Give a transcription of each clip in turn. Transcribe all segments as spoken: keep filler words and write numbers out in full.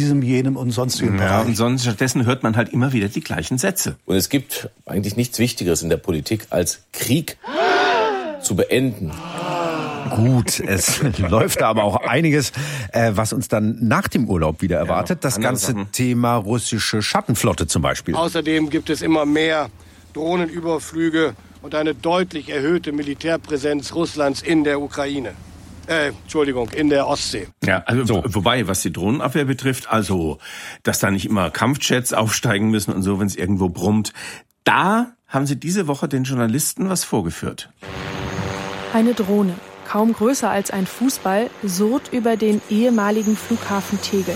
diesem, jenem und sonst wie. Ja, und sonst stattdessen hört man halt immer wieder die gleichen Sätze. Und es gibt eigentlich nichts Wichtigeres in der Politik, als Krieg zu beenden. Gut, es läuft da aber auch einiges, äh, was uns dann nach dem Urlaub wieder erwartet. Ja, das ganze Sachen. Thema russische Schattenflotte zum Beispiel. Außerdem gibt es immer mehr Drohnenüberflüge und eine deutlich erhöhte Militärpräsenz Russlands in der Ukraine. Äh, Entschuldigung, in der Ostsee. Ja, also so. Wobei, was die Drohnenabwehr betrifft, also, dass da nicht immer Kampfjets aufsteigen müssen und so, wenn es irgendwo brummt, da haben sie diese Woche den Journalisten was vorgeführt. Eine Drohne, kaum größer als ein Fußball, surrt über den ehemaligen Flughafen Tegel.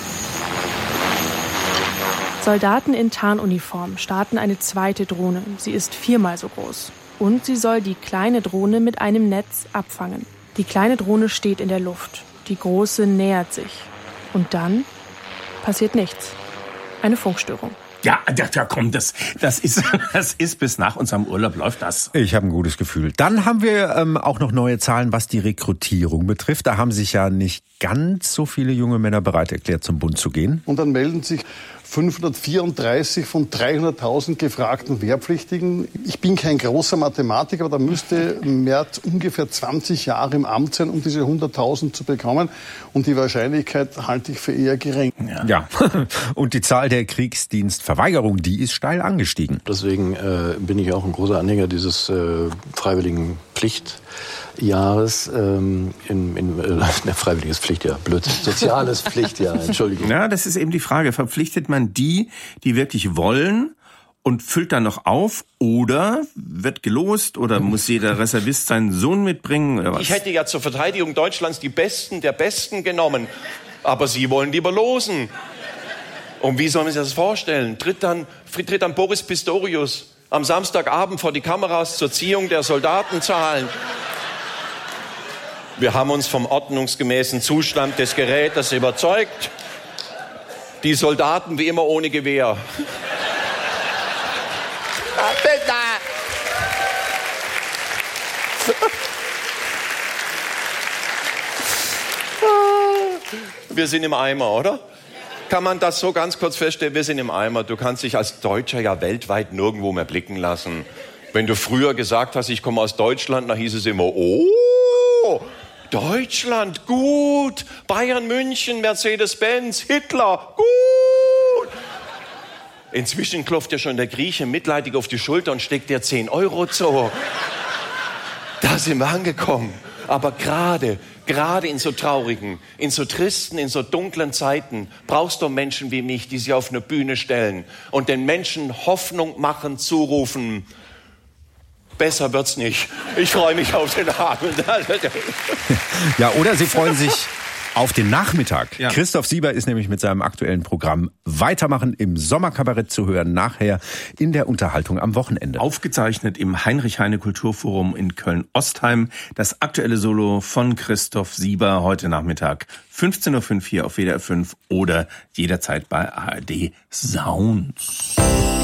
Soldaten in Tarnuniform starten eine zweite Drohne. Sie ist viermal so groß. Und sie soll die kleine Drohne mit einem Netz abfangen. Die kleine Drohne steht in der Luft. Die große nähert sich. Und dann passiert nichts. Eine Funkstörung. Ja, ja, ja, komm, das, das ist, das ist bis nach unserem Urlaub läuft das. Ich habe ein gutes Gefühl. Dann haben wir ähm, auch noch neue Zahlen, was die Rekrutierung betrifft. Da haben sich ja nicht ganz so viele junge Männer bereit erklärt, zum Bund zu gehen. Und dann melden sich fünfhundertvierunddreißig von dreihunderttausend gefragten Wehrpflichtigen. Ich bin kein großer Mathematiker, aber da müsste Merz ungefähr zwanzig Jahre im Amt sein, um diese hunderttausend zu bekommen. Und die Wahrscheinlichkeit halte ich für eher gering. Ja, ja. Und die Zahl der Kriegsdienstverweigerungen, die ist steil angestiegen. Deswegen äh, bin ich auch ein großer Anhänger dieses äh, freiwilligen Pflichtjahres. Ähm, in, in, äh, ne, freiwilliges Pflichtjahr, blöd. Soziales Pflichtjahr, Entschuldigung. Ja, das ist eben die Frage. Verpflichtet man die, die wirklich wollen und füllt dann noch auf, oder wird gelost, oder muss jeder Reservist seinen Sohn mitbringen, oder was? Ich hätte ja zur Verteidigung Deutschlands die Besten der Besten genommen, aber Sie wollen lieber losen. Und wie soll man sich das vorstellen? Tritt dann, tritt dann Boris Pistorius am Samstagabend vor die Kameras zur Ziehung der Soldatenzahlen. Wir haben uns vom ordnungsgemäßen Zustand des Gerätes überzeugt. Die Soldaten wie immer ohne Gewehr. Wir sind im Eimer, oder? Kann man das so ganz kurz feststellen? Wir sind im Eimer. Du kannst dich als Deutscher ja weltweit nirgendwo mehr blicken lassen. Wenn du früher gesagt hast, ich komme aus Deutschland, dann hieß es immer, oh, Deutschland, gut. Bayern, München, Mercedes-Benz, Hitler, gut. Inzwischen klopft ja schon der Grieche mitleidig auf die Schulter und steckt dir zehn Euro zu. Da sind wir angekommen. Aber gerade, gerade in so traurigen, in so tristen, in so dunklen Zeiten brauchst du Menschen wie mich, die sich auf eine Bühne stellen und den Menschen Hoffnung machen, zurufen. Besser wird's nicht. Ich freue mich auf den Abend. Ja, oder Sie freuen sich auf den Nachmittag. Ja. Christoph Sieber ist nämlich mit seinem aktuellen Programm Weitermachen im Sommerkabarett zu hören, nachher in der Unterhaltung am Wochenende. Aufgezeichnet im Heinrich-Heine-Kulturforum in Köln-Ostheim. Das aktuelle Solo von Christoph Sieber heute Nachmittag fünfzehn Uhr fünf hier auf W D R fünf oder jederzeit bei A R D Sounds.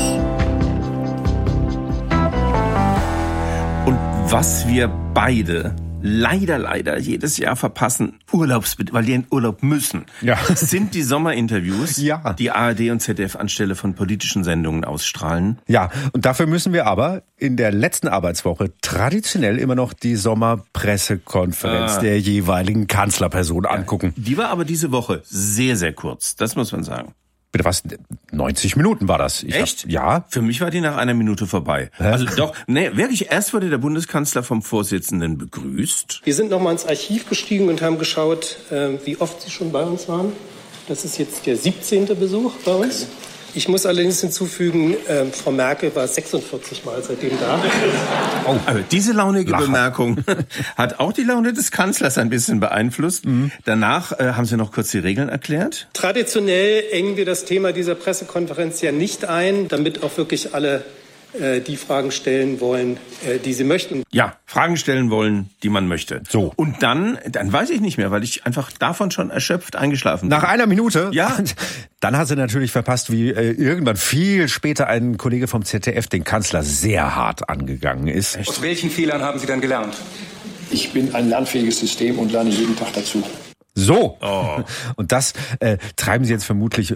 Und was wir beide leider, leider jedes Jahr verpassen, Urlaubs, weil die in Urlaub müssen, ja. sind die Sommerinterviews, ja. die A R D und Z D F anstelle von politischen Sendungen ausstrahlen. Ja, und dafür müssen wir aber in der letzten Arbeitswoche traditionell immer noch die Sommerpressekonferenz ah. der jeweiligen Kanzlerperson ja. angucken. Die war aber diese Woche sehr, sehr kurz, das muss man sagen. Bitte was? neunzig Minuten war das. Ich Echt? Hab, ja. Für mich war die nach einer Minute vorbei. Hä? Also doch, nee, wirklich, erst wurde der Bundeskanzler vom Vorsitzenden begrüßt. Wir sind nochmal ins Archiv gestiegen und haben geschaut, äh, wie oft Sie schon bei uns waren. Das ist jetzt der siebzehnte Besuch bei uns. Okay. Ich muss allerdings hinzufügen, äh, Frau Merkel war sechsundvierzig Mal seitdem da. Oh, also diese launige Lache. Bemerkung hat auch die Laune des Kanzlers ein bisschen beeinflusst. Mhm. Danach äh, haben Sie noch kurz die Regeln erklärt. Traditionell engen wir das Thema dieser Pressekonferenz ja nicht ein, damit auch wirklich alle äh, die Fragen stellen wollen, äh, die sie möchten. Ja, Fragen stellen wollen, die man möchte. So. Und dann, dann weiß ich nicht mehr, weil ich einfach davon schon erschöpft eingeschlafen bin. Nach einer Minute? Ja. Dann hast du natürlich verpasst, wie äh, irgendwann viel später ein Kollege vom Z D F den Kanzler sehr hart angegangen ist. Aus welchen Fehlern haben Sie dann gelernt? Ich bin ein lernfähiges System und lerne jeden Tag dazu. So, oh. Und das äh, treiben Sie jetzt vermutlich